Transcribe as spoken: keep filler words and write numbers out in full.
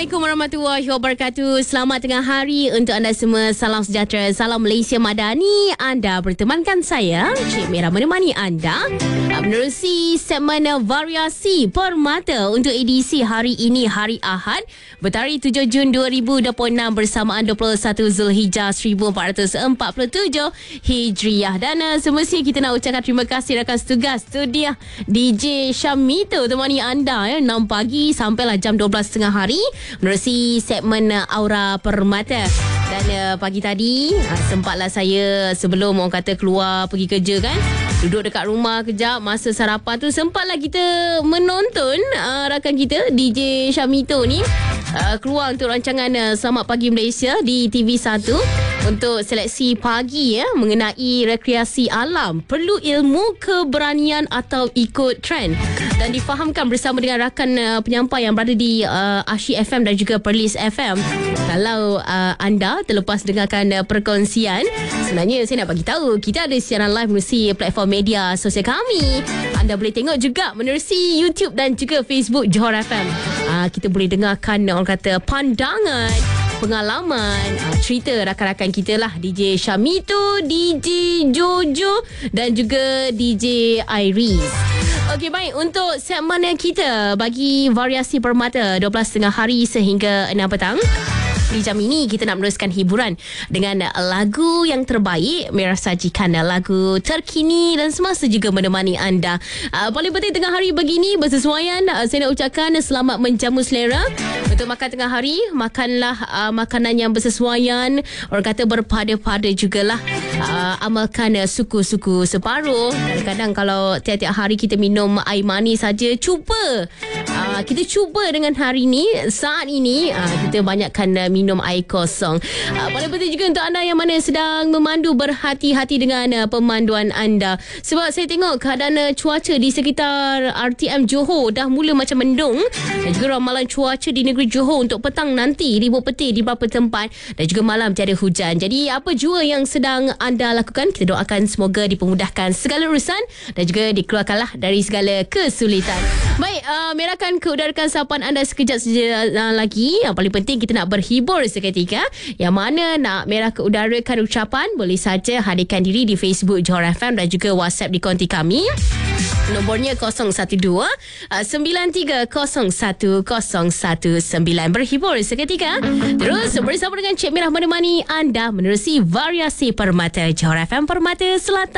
Assalamualaikum warahmatullahi wabarakatuh. Selamat tengah hari untuk anda semua. Salam sejahtera, salam Malaysia Madani. Anda bertemankan saya, Cik Mira, menemani anda menerusi segmen Variasi Permata untuk edisi hari ini, hari Ahad, bertarikh tujuh Jun dua ribu dua puluh enam bersamaan dua puluh satu Zulhijjah seribu empat ratus empat puluh tujuh Hijriah. Dan uh, semestinya kita nak ucapkan terima kasih rakan setugas studia D J Syamito temani anda ya, enam pagi sampailah jam dua belas tengah hari menerusi segmen uh, Aura Permata. Dan uh, pagi tadi uh, sempatlah saya sebelum orang kata keluar pergi kerja kan, duduk dekat rumah kejap masa sarapan tu, sempatlah kita menonton uh, rakan kita D J Syamito ni uh, keluar untuk rancangan uh, Selamat Pagi Malaysia di T V satu untuk seleksi pagi ya, mengenai rekreasi alam, perlu ilmu, keberanian atau ikut trend, dan difahamkan bersama dengan rakan uh, penyampai yang berada di uh, Ashi F M dan juga Perlis F M. Kalau uh, anda terlepas dengarkan uh, perkongsian, sebenarnya saya nak bagi tahu kita ada siaran live menerusi platform media sosial kami. Anda boleh tengok juga menerusi YouTube dan juga Facebook Johor F M. Uh, kita boleh dengarkan orang kata pandangan, pengalaman, uh, cerita rakan-rakan kita lah, D J Syamito, D J Jojo dan juga D J Iris. Okey, baik, untuk segmen yang kita bagi Variasi Permata dua belas tengah hari sehingga enam petang. Di jam ini kita nak meneruskan hiburan dengan lagu yang terbaik. Mira sajikan lagu terkini dan semasa juga menemani anda. Uh, paling penting tengah hari begini bersesuaian, uh, saya nak ucapkan selamat menjamu selera. Untuk makan tengah hari, makanlah uh, makanan yang bersesuaian. Orang kata berpada-pada jugalah. Uh, amalkan uh, suku-suku separuh. Kadang-kadang kalau tiap-tiap hari kita minum air manis saja, cuba. Uh, kita cuba dengan hari ni, saat ini, uh, kita banyakkan uh, minum air kosong. Uh, paling penting juga untuk anda yang mana sedang memandu, berhati-hati dengan uh, pemanduan anda. Sebab saya tengok keadaan uh, cuaca di sekitar R T M Johor dah mula macam mendung. Dan juga ramalan cuaca di negeri Johor untuk petang nanti ribut petir di beberapa tempat dan juga malam tiada hujan. Jadi apa jua yang sedang anda lakukan, kita doakan semoga dipermudahkan segala urusan dan juga dikeluarkanlah dari segala kesulitan. Baik, uh, Mira akan keudarakan sahapan anda sekejap saja uh, lagi. Yang paling penting kita nak berhibur seketika. Yang mana nak Mira keudarakan ucapan, boleh saja hadirkan diri di Facebook Johor F M dan juga WhatsApp di konti kami. Nombornya kosong satu dua sembilan tiga kosong satu kosong satu sembilan. Berhibur seketika. Terus bersama dengan Cik Mira menemani anda menerusi Variasi Permata Johor F M, Permata Selatan.